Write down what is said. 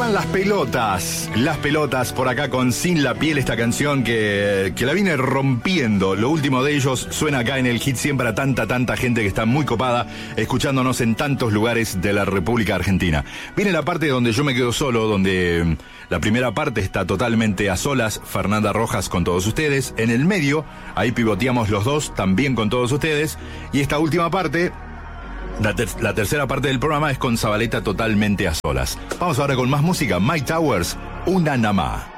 van las pelotas. Las pelotas por acá con Sin la Piel, esta canción que la viene rompiendo. Lo último de ellos suena acá en el hit siempre a tanta gente que está muy copada, escuchándonos en tantos lugares de la República Argentina. Viene la parte donde yo me quedo solo, donde la primera parte está totalmente a solas, Fernanda Rojas con todos ustedes. En el medio, ahí pivoteamos los dos, también con todos ustedes. Y esta última parte... La tercera parte del programa es con Zabaleta totalmente a solas. Vamos ahora con más música. Mike Towers, Una Namá.